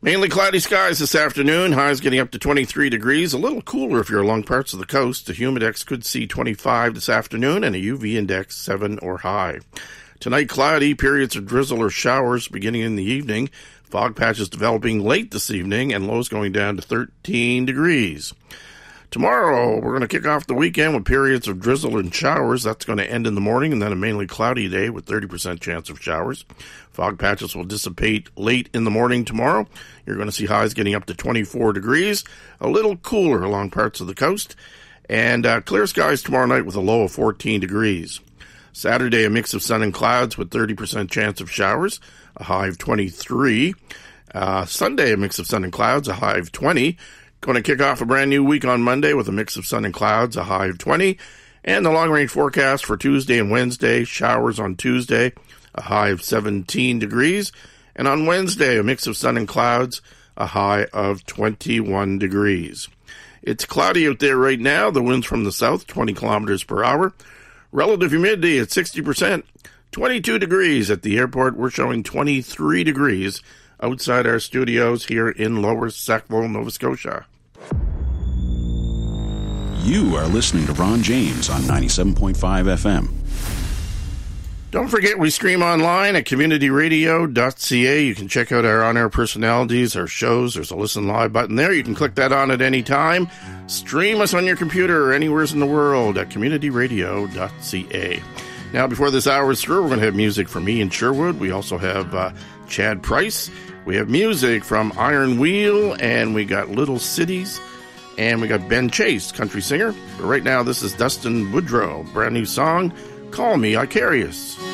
Mainly cloudy skies this afternoon. Highs getting up to 23 degrees. A little cooler if you're along parts of the coast. The humidex could see 25 this afternoon and a UV index 7 or high. Tonight, cloudy, periods of drizzle or showers beginning in the evening. Fog patches developing late this evening and lows going down to 13 degrees. Tomorrow, we're going to kick off the weekend with periods of drizzle and showers. That's going to end in the morning, and then a mainly cloudy day with 30% chance of showers. Fog patches will dissipate late in the morning tomorrow. You're going to see highs getting up to 24 degrees, a little cooler along parts of the coast, and clear skies tomorrow night with a low of 14 degrees. Saturday, a mix of sun and clouds with 30% chance of showers, a high of 23. Sunday, a mix of sun and clouds, a high of 20. Going to kick off a brand new week on Monday with a mix of sun and clouds, a high of 20. And the long-range forecast for Tuesday and Wednesday, showers on Tuesday, a high of 17 degrees. And on Wednesday, a mix of sun and clouds, a high of 21 degrees. It's cloudy out there right now. The wind's from the south, 20 kilometers per hour. Relative humidity at 60%, 22 degrees at the airport. We're showing 23 degrees outside our studios here in Lower Sackville, Nova Scotia. You are listening to Ron James on 97.5 FM. Don't forget, we stream online at communityradio.ca. You can check out our on-air personalities, our shows. There's a listen live button there. You can click that on at any time. Stream us on your computer or anywhere in the world at communityradio.ca. Now, before this hour is through, we're going to have music from me in Sherwood. We also have Chad Price. We have music from Iron Wheel, and we got Little Cities, and we got Ben Chase, country singer. But right now, this is Dustin Woodrow, brand new song, Call Me Icarius.